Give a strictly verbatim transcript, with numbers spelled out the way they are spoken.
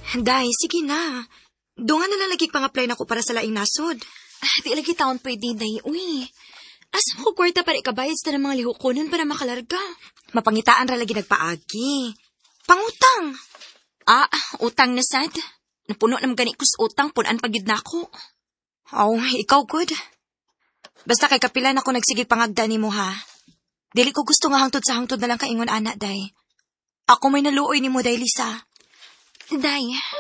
Day, sige na. Doon nga na lang lagi pang-apply na ko para sa laing nasod. Ah, di lagi taon pwede, day. Uy, asa mo ko kwarta para ikabayad sa ng mga lihukonon para makalarga? Mapangitaan ra lagi nagpaagi. Pangutang. Ah, utang na sad. Napuno nam gani kus utang punan pagid nako. Aw, ikaw good. Basta kay kapila na ko nagsigig pangagda nimo ha. Dili ko gusto nga hangtod sa hangtod na lang kaingon ana, day. Ako may naluoy nimo, day, Lisa. Day,